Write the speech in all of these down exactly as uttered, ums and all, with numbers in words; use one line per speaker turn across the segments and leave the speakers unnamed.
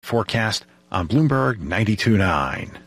forecast on Bloomberg ninety-two point nine.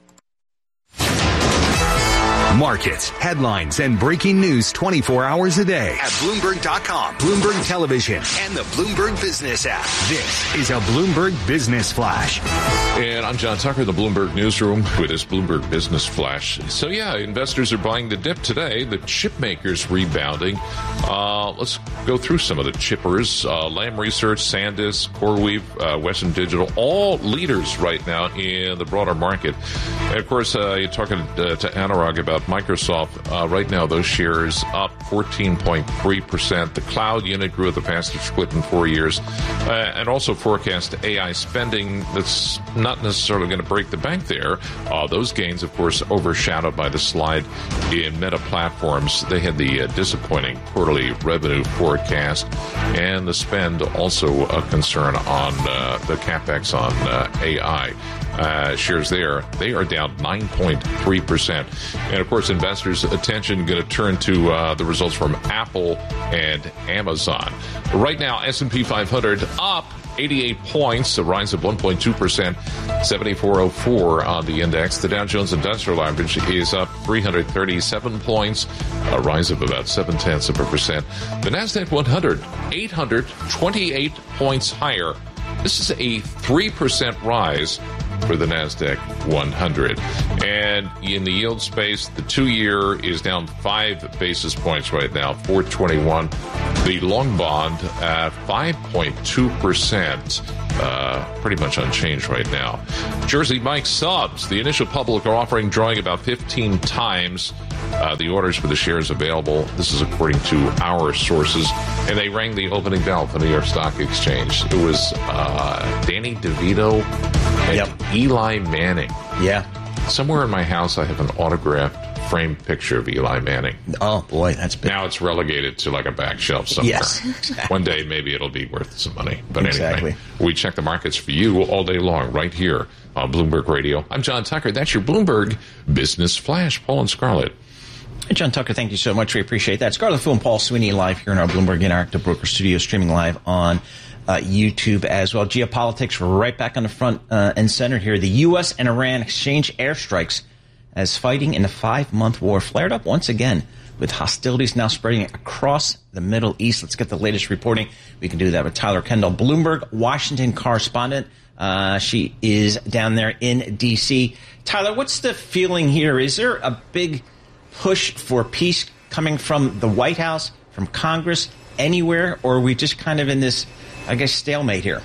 Markets, headlines, and breaking news twenty-four hours a day at Bloomberg dot com, Bloomberg Television, and the Bloomberg Business app. This is a Bloomberg Business Flash.
And I'm John Tucker, the Bloomberg Newsroom with this Bloomberg Business Flash. So, yeah, investors are buying the dip today. The chip makers rebounding. Uh, let's go through some of the chippers. Uh, Lam Research, SanDisk, CoreWeave, uh, Western Digital, all leaders right now in the broader market. And, of course, uh, you're talking uh, to Anurag about Microsoft. Uh, right now, those shares up fourteen point three percent. The cloud unit grew at the fastest clip in four years. Uh, and also forecast A I spending that's not necessarily going to break the bank there. Uh, those gains, of course, overshadowed by the slide in Meta Platforms. They had the uh, disappointing quarterly revenue forecast, and the spend also a concern on uh, the CapEx on uh, A I. Uh, shares there, they are down nine point three percent. And, of course, investors' attention going to turn to uh, the results from Apple and Amazon. Right now, S and P five hundred up eighty-eight points, a rise of one point two percent, seventy-four oh four on the index. The Dow Jones Industrial Average is up three hundred thirty-seven points, a rise of about seven tenths of a percent. The NASDAQ one hundred, eight hundred twenty-eight points higher. This is a three percent rise for the NASDAQ one hundred. And in the yield space, the two-year is down five basis points right now, four twenty-one. The long bond at five point two percent, uh, pretty much unchanged right now. Jersey Mike subs, the initial public offering drawing about fifteen times uh, the orders for the shares available. This is according to our sources. And they rang the opening bell for the New York Stock Exchange. It was uh, Danny DeVito and
yep.
Eli Manning.
Yeah.
Somewhere in my house, I have an autographed framed picture of Eli Manning.
Oh, boy, that's big.
Now it's relegated to like a back shelf somewhere.
Yes, exactly.
One day, maybe it'll be worth some money. But
exactly.
anyway, we check the markets for you all day long right here on Bloomberg Radio. I'm John Tucker. That's your Bloomberg Business Flash. Paul and Scarlett.
John Tucker, thank you so much. We appreciate that. Scarlett Fu and Paul Sweeney live here in our Bloomberg Interactive Broker Studio, streaming live on uh, YouTube as well. Geopolitics, we're right back on the front uh, and center here. The U S and Iran exchange airstrikes as fighting in the five-month war flared up once again, with hostilities now spreading across the Middle East. Let's get the latest reporting. We can do that with Tyler Kendall, Bloomberg Washington correspondent. Uh, she is down there in D C. Tyler, what's the feeling here? Is there a big push for peace coming from the White House, from Congress, anywhere, or are we just kind of in this, I guess, stalemate here?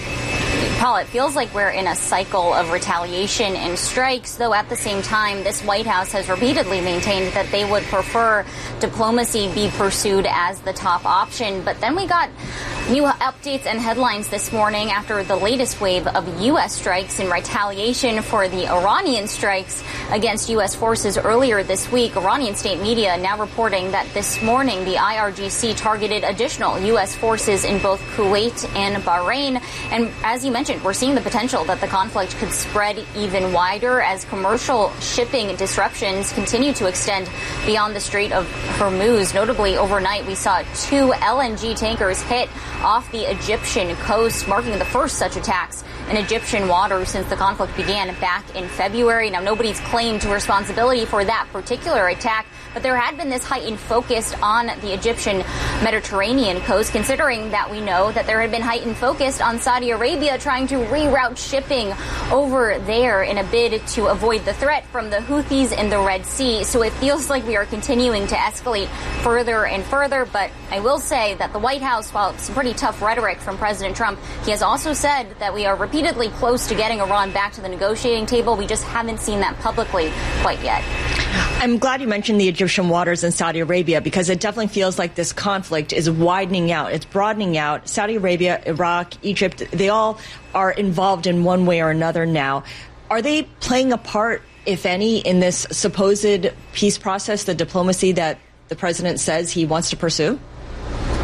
Paul, it feels like we're in a cycle of retaliation and strikes, though at the same time, this White House has repeatedly maintained that they would prefer diplomacy be pursued as the top option. But then we got new updates and headlines this morning after the latest wave of U S strikes in retaliation for the Iranian strikes against U S forces earlier this week. Iranian state media now reporting that this morning the I R G C targeted additional U S forces in both Kuwait and Bahrain. And as you mentioned, we're seeing the potential that the conflict could spread even wider as commercial shipping disruptions continue to extend beyond the Strait of Hormuz. Notably, overnight, we saw two L N G tankers hit off the Egyptian coast, marking the first such attacks in Egyptian waters since the conflict began back in February. Now, nobody's claimed responsibility for that particular attack, but there had been this heightened focus on the Egyptian Mediterranean coast, considering that we know that there had been heightened focus on Saudi Arabia trying to reroute shipping over there in a bid to avoid the threat from the Houthis in the Red Sea. So it feels like we are continuing to escalate further and further. But I will say that the White House, while some pretty tough rhetoric from President Trump, he has also said that we are repeatedly close to getting Iran back to the negotiating table. We just haven't seen that publicly quite yet.
I'm glad you mentioned the Egyptian waters in Saudi Arabia, because it definitely feels like this conflict is widening out. It's broadening out. Saudi Arabia, Iraq, Egypt, they all are involved in one way or another now. Are they playing a part, if any, in this supposed peace process, the diplomacy that the president says he wants to pursue?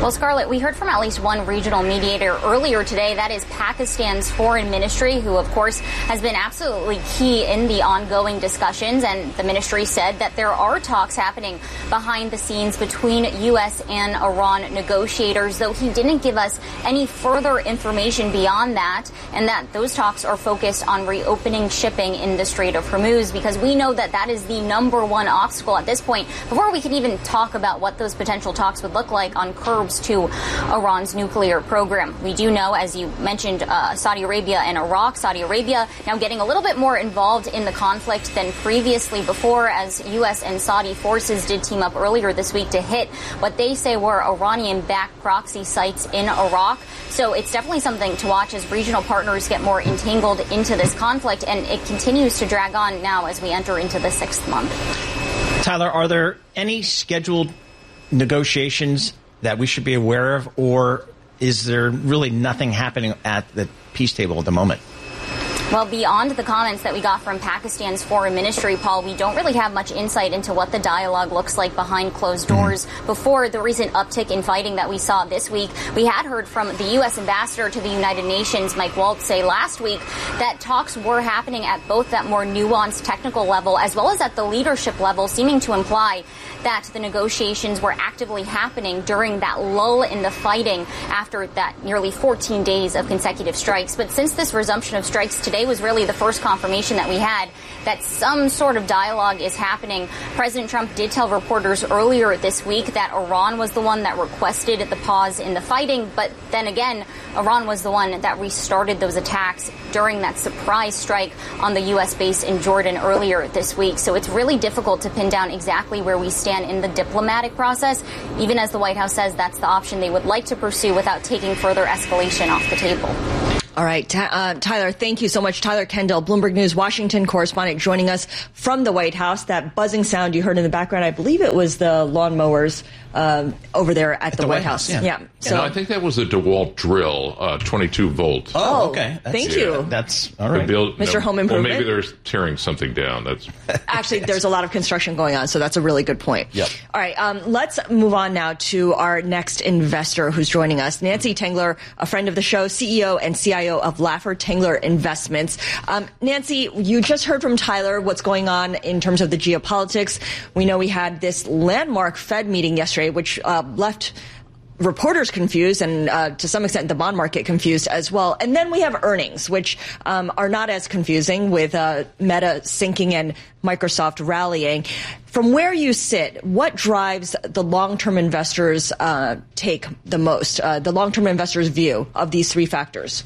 Well, Scarlett, we heard from at least one regional mediator earlier today. That is Pakistan's foreign ministry, who, of course, has been absolutely key in the ongoing discussions. And the ministry said that there are talks happening behind the scenes between U S and Iran negotiators, though he didn't give us any further information beyond that, and that those talks are focused on reopening shipping in the Strait of Hormuz, because we know that that is the number one obstacle at this point. Before we can even talk about what those potential talks would look like on curbs to Iran's nuclear program. We do know, as you mentioned, uh, Saudi Arabia and Iraq. Saudi Arabia now getting a little bit more involved in the conflict than previously before, as U S and Saudi forces did team up earlier this week to hit what they say were Iranian-backed proxy sites in Iraq. So it's definitely something to watch as regional partners get more entangled into this conflict, and it continues to drag on now as we enter into the sixth month.
Tyler, are there any scheduled negotiations that we should be aware of, or is there really nothing happening at the peace table at the moment?
Well, beyond the comments that we got from Pakistan's foreign ministry, Paul, we don't really have much insight into what the dialogue looks like behind closed doors. Mm-hmm. Before the recent uptick in fighting that we saw this week, we had heard from the U S ambassador to the United Nations, Mike Waltz, say last week that talks were happening at both that more nuanced technical level as well as at the leadership level, seeming to imply that the negotiations were actively happening during that lull in the fighting after that nearly fourteen days of consecutive strikes. But since this resumption of strikes today was really the first confirmation that we had that some sort of dialogue is happening. President Trump did tell reporters earlier this week that Iran was the one that requested the pause in the fighting, but then again, Iran was the one that restarted those attacks during that surprise strike on the U S base in Jordan earlier this week. So it's really difficult to pin down exactly where we stand in the diplomatic process, even as the White House says that's the option they would like to pursue without taking further escalation off the table.
All right, uh, Tyler, thank you so much. Tyler Kendall, Bloomberg News Washington correspondent, joining us from the White House. That buzzing sound you heard in the background, I believe it was the lawnmowers um, over there at, at the, the White, White House. House. Yeah. yeah.
So no, I think that was a DeWalt drill, uh, twenty-two volt.
Oh, okay.
That's, Thank you.
Yeah, that's all right.
Build,
Mister
No,
Home Improvement.
Well, maybe they're tearing something down. That's
Actually, there's a lot of construction going on, so that's a really good point.
Yep.
All right, um, let's move on now to our next investor who's joining us. Nancy Tengler, a friend of the show, C E O and C I O of Laffer Tengler Investments. Um, Nancy, you just heard from Tyler what's going on in terms of the geopolitics. We know we had this landmark Fed meeting yesterday, which uh, left reporters confused and uh, to some extent the bond market confused as well. And then we have earnings, which um, are not as confusing, with uh, Meta sinking and Microsoft rallying. From where you sit, what drives the long-term investors' uh, take the most, uh, the long-term investors' view of these three factors?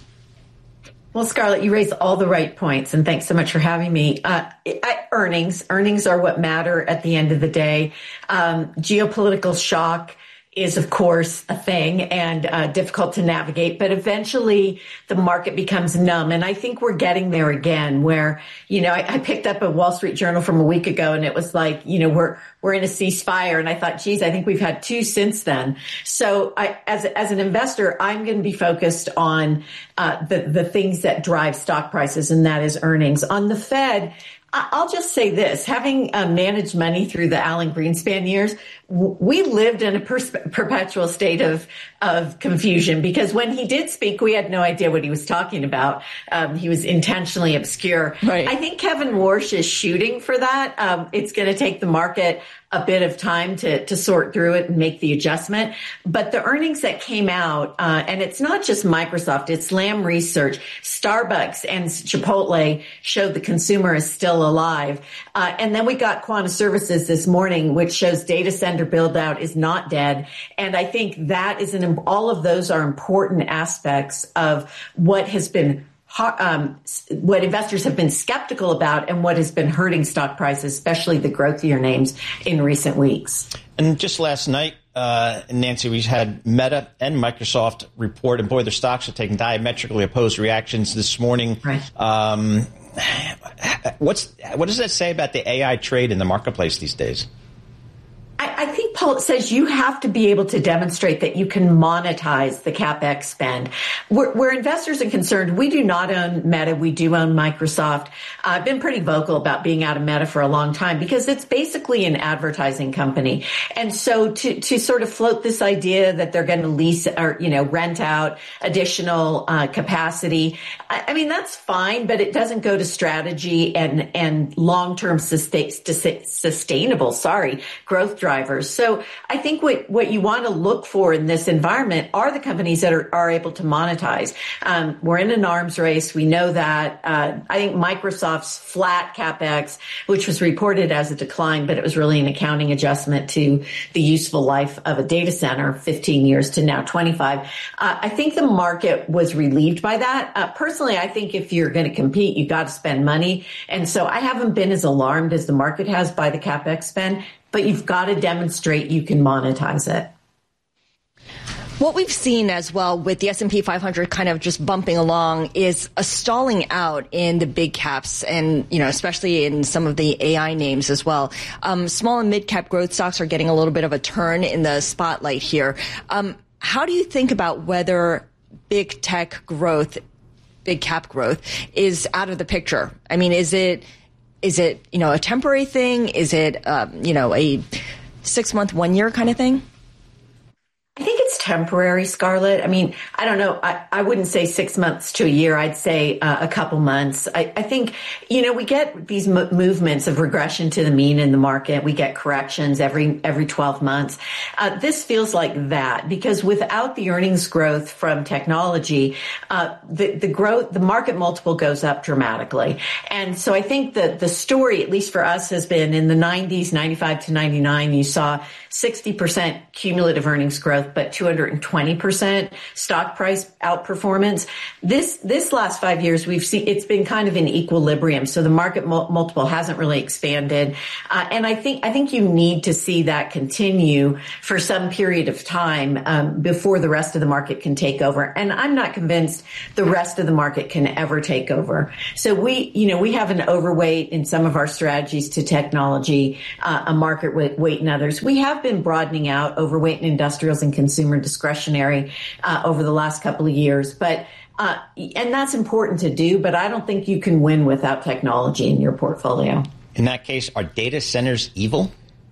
Well, Scarlett, you raised all the right points, and thanks so much for having me. Uh, I, earnings, earnings are what matter at the end of the day. Um, geopolitical shock is, of course, a thing and uh, difficult to navigate, but eventually the market becomes numb. And I think we're getting there again, where, you know, I, I picked up a Wall Street Journal from a week ago, and it was like, you know, we're we're in a ceasefire. And I thought, geez, I think we've had two since then. So I, as as an investor, I'm going to be focused on uh, the the things that drive stock prices, and that is earnings. On the Fed, I'll just say this, having uh, managed money through the Alan Greenspan years, w- we lived in a pers- perpetual state of, of confusion, because when he did speak, we had no idea what he was talking about. Um, he was intentionally obscure.
Right.
I think Kevin Warsh is shooting for that. Um, it's going to take the market a bit of time to, to sort through it and make the adjustment. But the earnings that came out, uh, and it's not just Microsoft, it's Lam Research, Starbucks and Chipotle showed the consumer is still alive. Uh, and then we got Quanta Services this morning, which shows data center build out is not dead. And I think that is an, all of those are important aspects of what has been Um, what investors have been skeptical about and what has been hurting stock prices, especially the growthier names in recent weeks.
And just last night, uh, Nancy, we had Meta and Microsoft report, and boy, their stocks have taken diametrically opposed reactions this morning.
Right.
Um, what's what does that say about the A I trade in the marketplace these days?
I, I think told, says you have to be able to demonstrate that you can monetize the CapEx spend. Where, where investors are concerned, we do not own Meta. We do own Microsoft. Uh, I've been pretty vocal about being out of Meta for a long time because it's basically an advertising company. And so to, to sort of float this idea that they're going to lease or, you know, rent out additional uh, capacity, I, I mean, that's fine, but it doesn't go to strategy and, and long-term sustain, sustainable, sorry, growth drivers. So I think what, what you want to look for in this environment are the companies that are, are able to monetize. Um, we're in an arms race. We know that. Uh, I think Microsoft's flat CapEx, which was reported as a decline, but it was really an accounting adjustment to the useful life of a data center, fifteen years to now twenty-five. Uh, I think the market was relieved by that. Uh, personally, I think if you're going to compete, you've got to spend money. And so I haven't been as alarmed as the market has by the CapEx spend, but you've got to demonstrate you can monetize it.
What we've seen as well with the S and P five hundred kind of just bumping along is a stalling out in the big caps and, you know, especially in some of the A I names as well. Um, small and mid cap growth stocks are getting a little bit of a turn in the spotlight here. Um, how do you think about whether big tech growth, big cap growth is out of the picture? I mean, is it, is it, you know, a temporary thing? Is it, um, you know, a six month, one year kind of thing?
I think it's temporary, Scarlett. I mean, I don't know. I, I wouldn't say six months to a year. I'd say uh, a couple months. I, I think, you know, we get these mo- movements of regression to the mean in the market. We get corrections every every twelve months. Uh, this feels like that because without the earnings growth from technology, uh, the, the growth, the market multiple goes up dramatically. And so I think that the story, at least for us, has been in the nineties, ninety-five to ninety-nine, you saw sixty percent cumulative earnings growth, but two hundred twenty percent stock price outperformance. This, this last five years, we've seen it's been kind of in equilibrium. So the market mul- multiple hasn't really expanded. Uh, and I think, I think you need to see that continue for some period of time, um, before the rest of the market can take over. And I'm not convinced the rest of the market can ever take over. So we, you know, we have an overweight in some of our strategies to technology, uh, a market weight in others. We have been broadening out overweight in industrials and consumer discretionary uh, over the last couple of years. But uh, and that's important to do, but I don't think you can win without technology in your portfolio.
In that case, are data centers evil?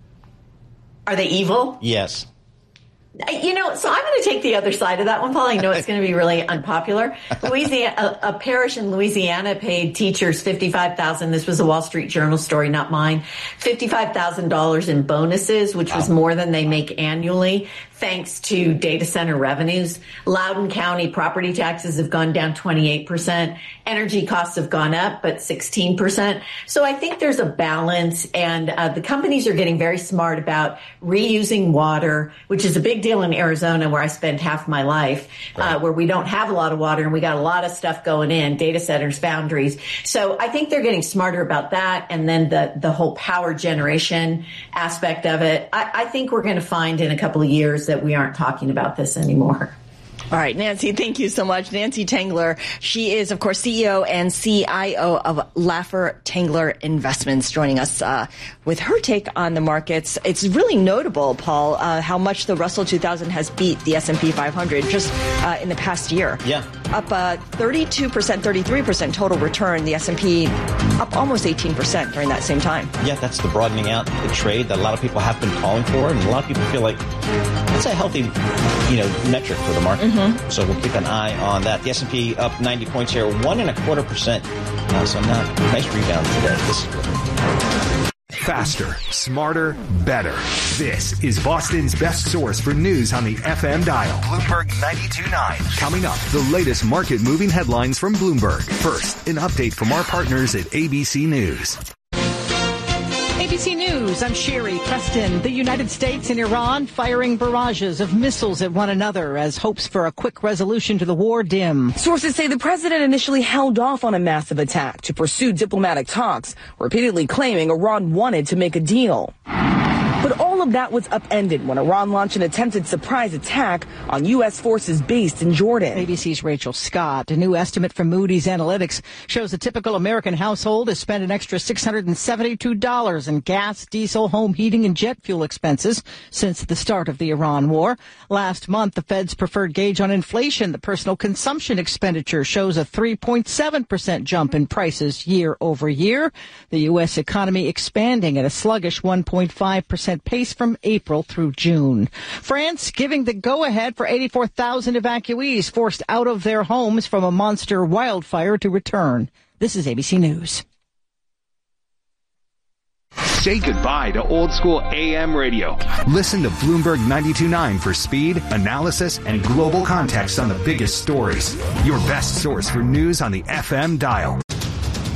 Are they evil?
Yes.
You know, so I'm going to take the other side of that one, Paul. I know it's going to be really unpopular. Louisiana, a, a parish in Louisiana paid teachers fifty-five thousand dollars. This was a Wall Street Journal story, not mine. fifty-five thousand dollars in bonuses, which was more than they make annually, thanks to data center revenues. Loudoun County property taxes have gone down twenty-eight percent. Energy costs have gone up, but sixteen percent. So I think there's a balance, and uh, the companies are getting very smart about reusing water, which is a big deal in Arizona, where I spend half my life, right. uh, where we don't have a lot of water and we got a lot of stuff going in, data centers, foundries. So I think they're getting smarter about that. And then the, the whole power generation aspect of it. I, I think we're going to find in a couple of years that we aren't talking about this anymore.
All right, Nancy, thank you so much. Nancy Tengler, she is, of course, C E O and C I O of Laffer Tengler Investments, joining us uh, with her take on the markets. It's really notable, Paul, uh, how much the Russell two thousand has beat the S and P five hundred just uh, in the past year.
Yeah.
Up uh, thirty-two percent, thirty-three percent total return. The S and P up almost eighteen percent during that same time.
Yeah, that's the broadening out the trade that a lot of people have been calling for, and a lot of people feel like that's a healthy, you know, metric for the market. Mm-hmm. So we'll keep an eye on that. The S and P up ninety points here, one and a quarter percent. Uh, so not nice rebound today. This is good.
Faster, smarter, better. This is Boston's best source for news on the F M dial. Bloomberg ninety-two point nine. Coming up, the latest market-moving headlines from Bloomberg. First, an update from our partners at A B C News.
A B C News, I'm Sherry Preston. The United States and Iran firing barrages of missiles at one another as hopes for a quick resolution to the war dim.
Sources say the president initially held off on a massive attack to pursue diplomatic talks, repeatedly claiming Iran wanted to make a deal. But all of that was upended when Iran launched an attempted surprise attack on U S forces based in Jordan.
A B C's Rachel Scott. A new estimate from Moody's Analytics shows a typical American household has spent an extra six hundred seventy-two dollars in gas, diesel, home heating, and jet fuel expenses since the start of the Iran war. Last month, the Fed's preferred gauge on inflation, the personal consumption expenditure, shows a three point seven percent jump in prices year over year. The U S economy expanding at a sluggish one point five percent pace from April through June. France giving the go-ahead for eighty-four thousand evacuees forced out of their homes from a monster wildfire to return. This is A B C News.
Say goodbye to old school A M radio. Listen to Bloomberg ninety-two point nine for speed, analysis, and global context on the biggest stories. Your best source for news on the F M dial.